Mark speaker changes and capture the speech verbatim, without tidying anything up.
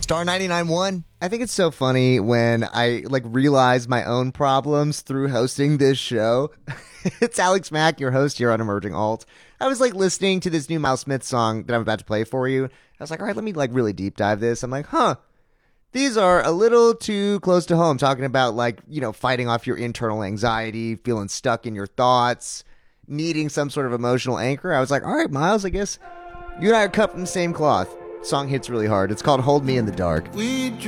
Speaker 1: Star ninety-nine point one.
Speaker 2: I think it's so funny when I like realize my own problems through hosting this show. It's Alex Mack, your host here on Emerging Alt. I was like listening to this new Miles Smith song that I'm about to play for you. I was like, all right, let me like really deep dive this. I'm like, huh, these are a little too close to home, talking about like, you know, fighting off your internal anxiety, feeling stuck in your thoughts, needing some sort of emotional anchor. I was like, all right, Miles, I guess you and I are cut from the same cloth. Song hits really hard. It's called Hold Me in the Dark.
Speaker 1: We